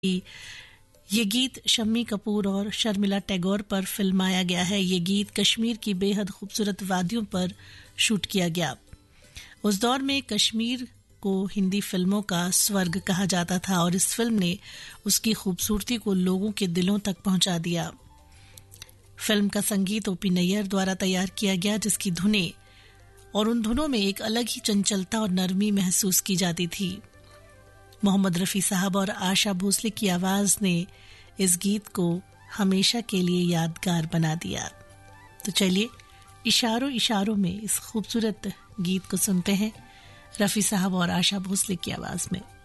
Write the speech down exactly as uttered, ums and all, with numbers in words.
ये गीत शम्मी कपूर और शर्मिला टैगोर पर फिल्माया गया है। ये गीत कश्मीर की बेहद खूबसूरत वादियों पर शूट किया गया। उस दौर में कश्मीर को हिंदी फिल्मों का स्वर्ग कहा जाता था और इस फिल्म ने उसकी खूबसूरती को लोगों के दिलों तक पहुंचा दिया। फिल्म का संगीत ओपी नैयर द्वारा तैयार किया गया, जिसकी धुनें और उन धुनों में एक अलग ही चंचलता और नरमी महसूस की जाती थी। मोहम्मद रफ़ी साहब और आशा भोसले की आवाज ने इस गीत को हमेशा के लिए यादगार बना दिया। तो चलिए इशारों इशारों में इस खूबसूरत गीत को सुनते हैं, रफ़ी साहब और आशा भोसले की आवाज में।